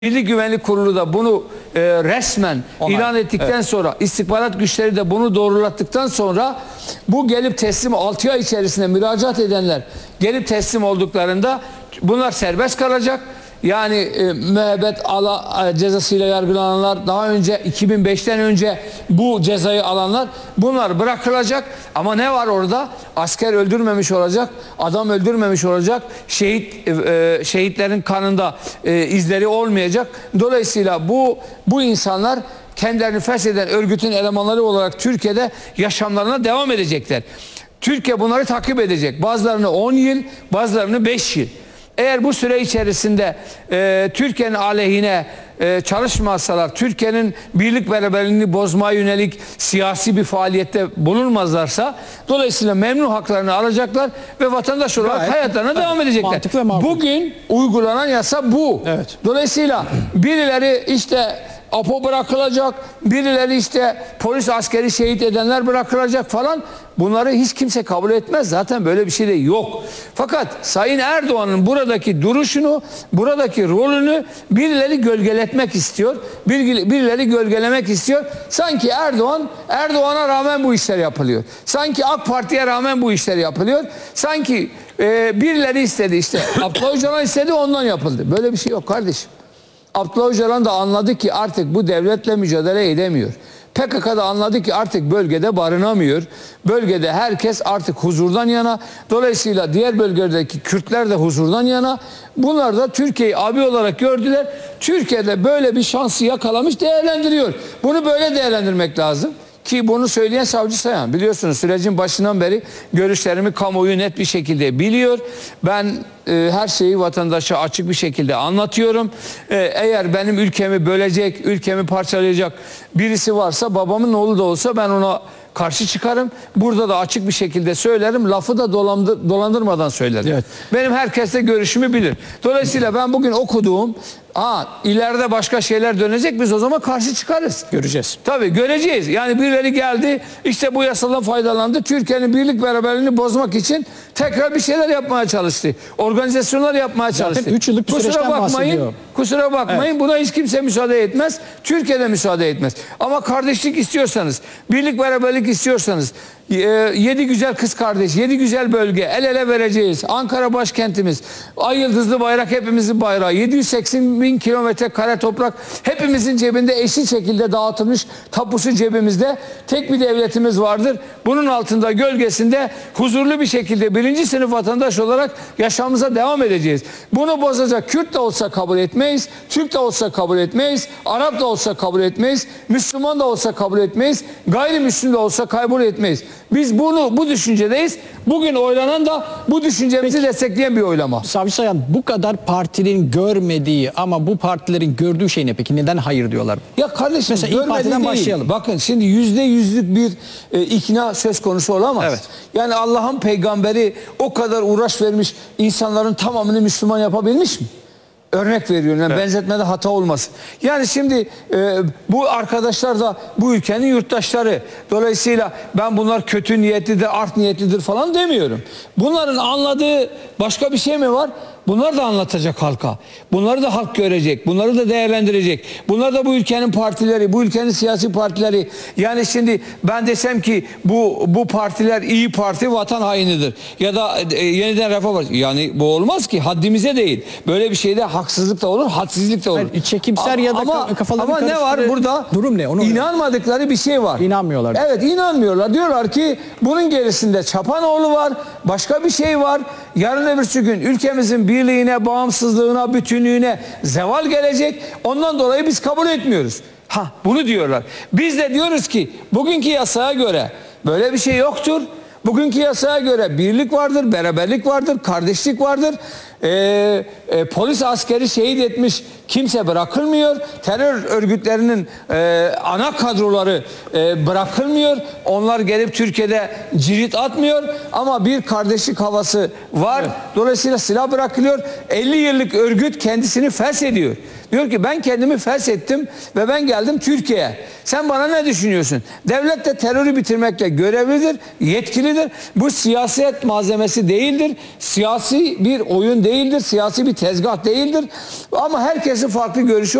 Milli Güvenlik Kurulu da bunu resmen ilan ettikten sonra, istihbarat güçleri de bunu doğrulattıktan sonra bu gelip teslim 6 ay içerisinde müracaat edenler gelip teslim olduklarında bunlar serbest kalacak. Yani müebbet cezasıyla yargılananlar, daha önce 2005'ten önce bu cezayı alanlar, bunlar bırakılacak. Ama ne var orada? Asker öldürmemiş olacak, adam öldürmemiş olacak, şehitlerin kanında izleri olmayacak. Dolayısıyla bu insanlar kendilerini fesheden örgütün elemanları olarak Türkiye'de yaşamlarına devam edecekler. Türkiye bunları takip edecek. Bazılarını 10 yıl, bazılarını 5 yıl. Eğer bu süre içerisinde Türkiye'nin aleyhine çalışmazsalar, Türkiye'nin birlik beraberliğini bozmaya yönelik siyasi bir faaliyette bulunmazlarsa, dolayısıyla memnun haklarını alacaklar ve vatandaş olarak hayatlarına devam edecekler. Bugün uygulanan yasa bu. Evet. Dolayısıyla birileri işte APO bırakılacak, birileri işte polis askeri şehit edenler bırakılacak falan. Bunları hiç kimse kabul etmez. Zaten böyle bir şey de yok. Fakat Sayın Erdoğan'ın buradaki duruşunu, buradaki rolünü birileri gölgeletmek istiyor. Birileri gölgelemek istiyor. Sanki Erdoğan'a rağmen bu işler yapılıyor. Sanki AK Parti'ye rağmen bu işler yapılıyor. Sanki birileri istedi işte. Abdullah Öcalan istedi, ondan yapıldı. Böyle bir şey yok kardeşim. Abdullah Öcalan da anladı ki artık bu devletle mücadele edemiyor. PKK da anladı ki artık bölgede barınamıyor. Bölgede herkes artık huzurdan yana. Dolayısıyla diğer bölgelerdeki Kürtler de huzurdan yana. Bunlar da Türkiye'yi abi olarak gördüler. Türkiye'de böyle bir şansı yakalamış, değerlendiriyor. Bunu böyle değerlendirmek lazım. Ki bunu söyleyen Savcı Sayan, biliyorsunuz sürecin başından beri görüşlerimi kamuoyu net bir şekilde biliyor. Ben her şeyi vatandaşa açık bir şekilde anlatıyorum. Eğer benim ülkemi bölecek, ülkemi parçalayacak birisi varsa, babamın oğlu da olsa, ben ona karşı çıkarım. Burada da açık bir şekilde söylerim. Lafı da dolandırmadan söylerim. Evet. Benim herkes de görüşümü bilir. Dolayısıyla ben bugün okuduğum, ileride başka şeyler dönecek, biz o zaman karşı çıkarız. Göreceğiz. Tabii göreceğiz. Yani birileri geldi, işte bu yasadan faydalandı. Türkiye'nin birlik beraberliğini bozmak için tekrar bir şeyler yapmaya çalıştı. Organizasyonlar yapmaya çalıştı. Zaten 3 yıllık bir süreçten bahsediyor. Kusura bakmayın. Evet. Buna hiç kimse müsaade etmez. Türkiye'de müsaade etmez. Ama kardeşlik istiyorsanız, birlik beraberlik istiyorsanız, 7 güzel kız kardeş, 7 güzel bölge el ele vereceğiz. Ankara başkentimiz, ay yıldızlı bayrak hepimizin bayrağı, 780 bin kilometre kare toprak hepimizin cebinde eşit şekilde dağıtılmış, tapusu cebimizde. Tek bir devletimiz vardır. Bunun altında, gölgesinde huzurlu bir şekilde birinci sınıf vatandaş olarak yaşamımıza devam edeceğiz. Bunu bozacak Kürt de olsa kabul etmeyiz, Türk de olsa kabul etmeyiz, Arap da olsa kabul etmeyiz, Müslüman da olsa kabul etmeyiz, gayrimüslim de olsa kabul etmeyiz. Biz bu düşüncedeyiz. Bugün oylanan da bu düşüncemizi destekleyen bir oylama. Savcı Sayan, bu kadar partinin görmediği ama bu partilerin gördüğü şey ne peki? Neden hayır diyorlar? Ya kardeşim, mesela İYİ Parti'den başlayalım. Bakın şimdi %100'lük bir ikna söz konusu olamaz. Evet. Yani Allah'ın peygamberi o kadar uğraş vermiş, insanların tamamını Müslüman yapabilmiş mi? Örnek veriyorum. Yani evet. Benzetmede hata olmasın. Yani şimdi bu arkadaşlar da bu ülkenin yurttaşları. Dolayısıyla ben bunlar kötü niyetlidir, art niyetlidir falan demiyorum. Bunların anladığı başka bir şey mi var? Bunlar da anlatacak halka. Bunları da halk görecek. Bunları da değerlendirecek. Bunlar da bu ülkenin partileri, bu ülkenin siyasi partileri. Yani şimdi ben desem ki bu partiler İYİ Parti vatan hainidir. Ya da yeniden Refah Partisi. Yani bu olmaz ki. Haddimize değil. Böyle bir şeyde haksızlık da olur, hadsizlik de olur. Yani çekimser ya da kafalarını ama ne var burada? Durum ne? Onu İnanmadıkları bir şey var. İnanmıyorlar. Evet, inanmıyorlar. Diyorlar ki bunun gerisinde Çapanoğlu var, başka bir şey var. Yarın öbürsü gün ülkemizin birliğine, bağımsızlığına, bütünlüğüne zeval gelecek. Ondan dolayı biz kabul etmiyoruz. Bunu diyorlar. Biz de diyoruz ki bugünkü yasaya göre böyle bir şey yoktur. Bugünkü yasaya göre birlik vardır, beraberlik vardır, kardeşlik vardır. Polis askeri şehit etmiş kimse bırakılmıyor. Terör örgütlerinin ana kadroları bırakılmıyor. Onlar gelip Türkiye'de cirit atmıyor. Ama bir kardeşlik havası var. Evet. Dolayısıyla silah bırakılıyor. 50 yıllık örgüt kendisini feshediyor. Diyor ki ben kendimi feshettim ve ben geldim Türkiye'ye. Sen bana ne düşünüyorsun? Devlet de terörü bitirmekle görevlidir, yetkilidir. Bu siyaset malzemesi değildir. Siyasi bir oyun değildir. Siyasi bir tezgah değildir. Ama herkesin farklı görüşü